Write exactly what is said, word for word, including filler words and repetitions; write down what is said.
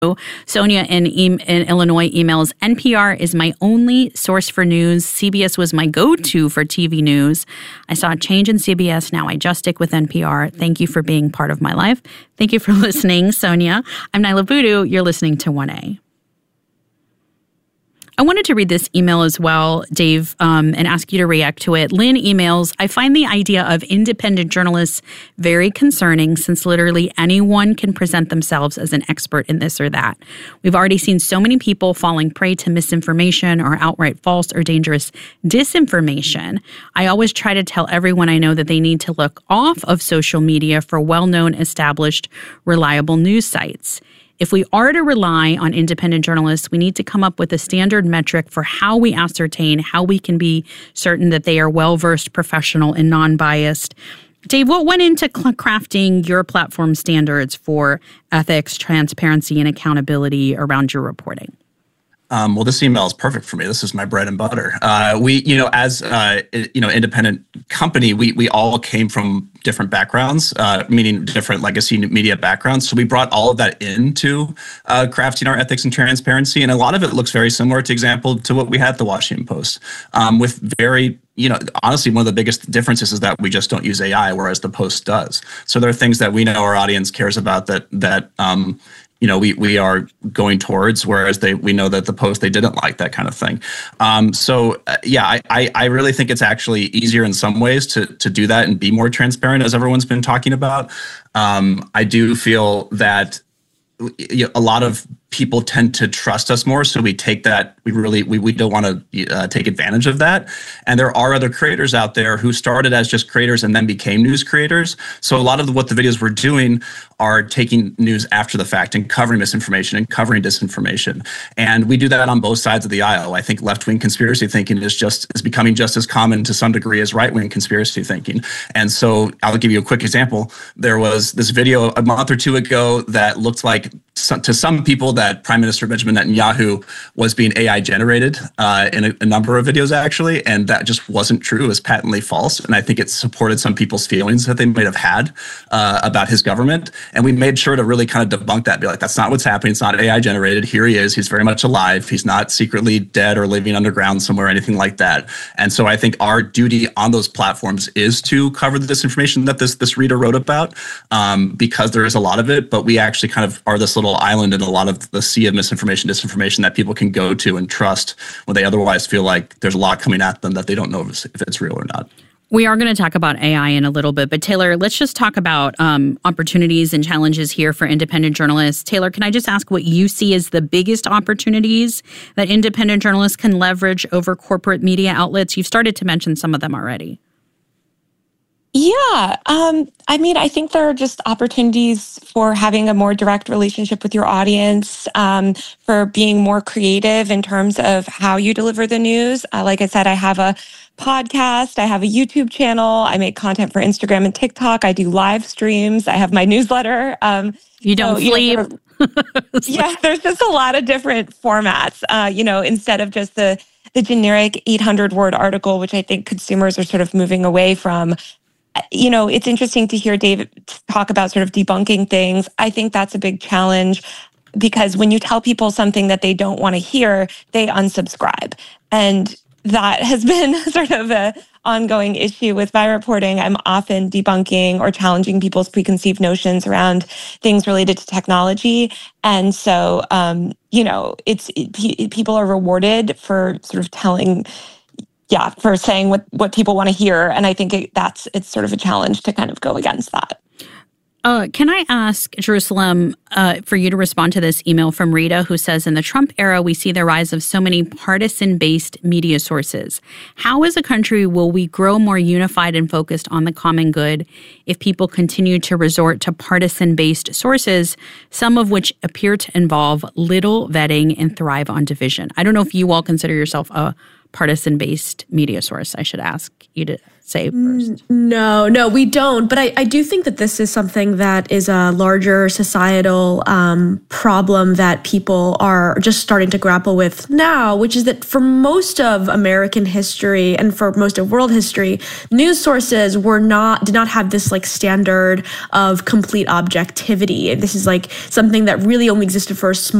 Sonia in, e- in Illinois emails, N P R is my only source for news. C B S was my go-to for T V news. I saw a change in C B S. Now I just stick with N P R. Thank you for being part of my life. Thank you for listening, Sonia. I'm Nyla Boodoo. You're listening to one A. I wanted to read this email as well, Dave, um, and ask you to react to it. Lynn emails, I find the idea of independent journalists very concerning since literally anyone can present themselves as an expert in this or that. We've already seen so many people falling prey to misinformation or outright false or dangerous disinformation. I always try to tell everyone I know that they need to look off of social media for well-known, established, reliable news sites. If we are to rely on independent journalists, we need to come up with a standard metric for how we ascertain, how we can be certain that they are well-versed, professional, and non-biased. Dave, what went into crafting your platform standards for ethics, transparency, and accountability around your reporting? Um, well, this email is perfect for me. This is my bread and butter. Uh, we, you know, as uh, you know, independent company, we we all came from different backgrounds, uh, meaning different legacy media backgrounds. So we brought all of that into uh, crafting our ethics and transparency, and a lot of it looks very similar, to example, to what we had at the Washington Post, um, with very. You know, honestly, one of the biggest differences is that we just don't use A I, whereas the Post does. So there are things that we know our audience cares about that that um, you know we we are going towards, whereas they we know that the Post, they didn't like that kind of thing. Um, so uh, yeah, I, I I really think it's actually easier in some ways to to do that and be more transparent, as everyone's been talking about. Um, I do feel that a lot of people tend to trust us more, so we take that. We really we we don't want to uh, take advantage of that. And there are other creators out there who started as just creators and then became news creators. So a lot of what the videos we're doing are taking news after the fact and covering misinformation and covering disinformation. And we do that on both sides of the aisle. I think left-wing conspiracy thinking is just is becoming just as common to some degree as right-wing conspiracy thinking. And so I'll give you a quick example. There was this video a month or two ago that looked like some, to some people that Prime Minister Benjamin Netanyahu was being A I generated uh, in a, a number of videos, actually, and that just wasn't true. It was patently false. And I think it supported some people's feelings that they might have had uh, about his government. And we made sure to really kind of debunk that, be like, that's not what's happening. It's not A I generated. Here he is. He's very much alive. He's not secretly dead or living underground somewhere or anything like that. And so I think our duty on those platforms is to cover the disinformation that this this reader wrote about, um, because there is a lot of it, but we actually kind of are this little island in a lot of the sea of misinformation, disinformation that people can go to and trust when they otherwise feel like there's a lot coming at them that they don't know if it's real or not. We are going to talk about A I in a little bit, but Taylor, let's just talk about um, opportunities and challenges here for independent journalists. Taylor, can I just ask what you see as the biggest opportunities that independent journalists can leverage over corporate media outlets? You've started to mention some of them already. Yeah. Um, I mean, I think there are just opportunities for having a more direct relationship with your audience, um, for being more creative in terms of how you deliver the news. Uh, like I said, I have a podcast. I have a YouTube channel. I make content for Instagram and TikTok. I do live streams. I have my newsletter. Um, you don't so, sleep. You know, there, yeah, there's just a lot of different formats, uh, you know, instead of just the, the generic eight hundred word article, which I think consumers are sort of moving away from. You know, it's interesting to hear David talk about sort of debunking things. I think that's a big challenge because when you tell people something that they don't want to hear, they unsubscribe. And that has been sort of an ongoing issue with my reporting. I'm often debunking or challenging people's preconceived notions around things related to technology. And so, um, you know, it's it, people are rewarded for sort of telling Yeah, for saying what, what people want to hear. And I think it, that's it's sort of a challenge to kind of go against that. Uh, can I ask, Jerusalem, uh, for you to respond to this email from Rita, who says, in the Trump era, we see the rise of so many partisan-based media sources. How as a country will we grow more unified and focused on the common good if people continue to resort to partisan-based sources, some of which appear to involve little vetting and thrive on division? I don't know if you all consider yourself a partisan-based media source. I should ask you to say first? No, no, we don't. But I, I do think that this is something that is a larger societal um, problem that people are just starting to grapple with now, which is that for most of American history and for most of world history, news sources were not did not have this like standard of complete objectivity. This is like something that really only existed for a small